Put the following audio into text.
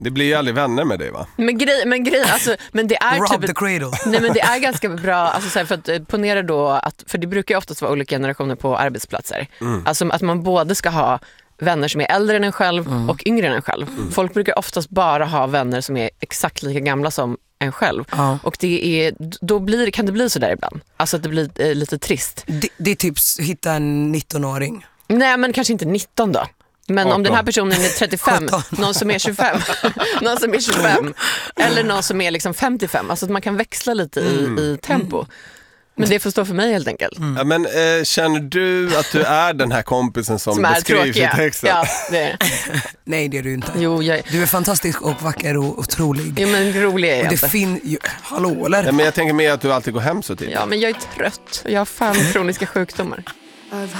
Det blir ju aldrig vänner med dig, va? Men grej, alltså, men det är Rob typ the cradle. Nej, men det är ganska bra, alltså, så här, för att ponera då att, för det brukar ju oftast vara olika generationer på arbetsplatser. Alltså att man både ska ha vänner som är äldre än en själv och yngre än en själv. Folk brukar oftast bara ha vänner som är exakt lika gamla som en själv. Och det är, då kan det bli så där ibland. Alltså att det blir lite trist. Det är tips, hitta en 19-åring. Nej, men kanske inte 19 då. Men 18. om den här personen är 35, någon som är 25, någon som är 25 eller någon som är liksom 55. Alltså att man kan växla lite i tempo. Men det får stå för mig helt enkelt. Ja, men känner du att du är den här kompisen som är beskrivs tråkiga. i texten? Ja, det är. Nej, det är du inte. Jo, Du är fantastisk och vacker och otrolig. Ja, men rolig är jag Och det inte. hallå eller? Ja, men jag tänker mer att du alltid går hem så tidigt. Ja, men jag är trött. Jag har fan kroniska sjukdomar.